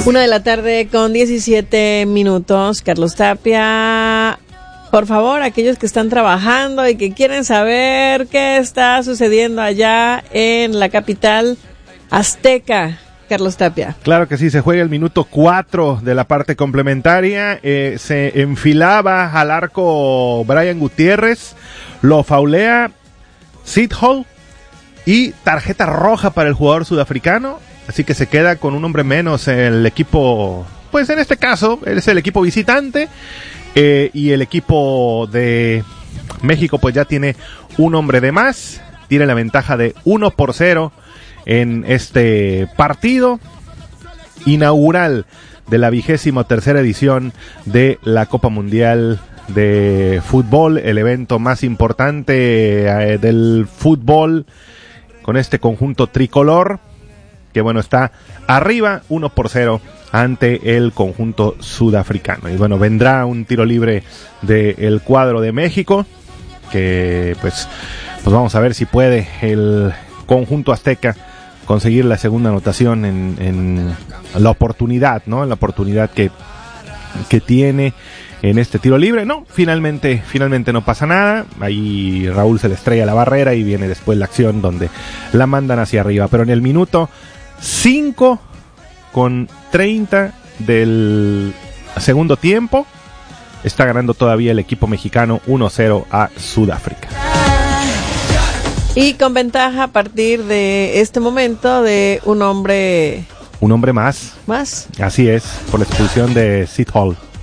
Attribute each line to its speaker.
Speaker 1: 1:17 p.m. Carlos Tapia, por favor, aquellos que están trabajando y que quieren saber qué está sucediendo allá en la capital azteca, Carlos Tapia.
Speaker 2: Claro que sí, se juega el minuto 4 de la parte complementaria. Se enfilaba al arco Brian Gutiérrez, lo faulea Sithole y tarjeta roja para el jugador sudafricano. Así que se queda con un hombre menos el equipo, pues en este caso es el equipo visitante, y el equipo de México pues ya tiene un hombre de más, tiene la ventaja de 1-0 en este partido inaugural de la 23ª edición de la Copa Mundial de Fútbol, el evento más importante del fútbol, con este conjunto tricolor que bueno, está arriba 1-0 ante el conjunto sudafricano. Y bueno, vendrá un tiro libre del cuadro de México, que pues vamos a ver si puede el conjunto azteca conseguir la segunda anotación en la oportunidad, ¿no? En la oportunidad que tiene en este tiro libre. No, finalmente no pasa nada. Ahí Raúl se le estrella la barrera y viene después la acción donde la mandan hacia arriba. Pero en el minuto 5:30 del segundo tiempo está ganando todavía el equipo mexicano 1-0 a Sudáfrica.
Speaker 1: Y con ventaja a partir de este momento de un hombre
Speaker 2: más.
Speaker 1: ¿Más?
Speaker 2: Así es, por la expulsión de Sithole.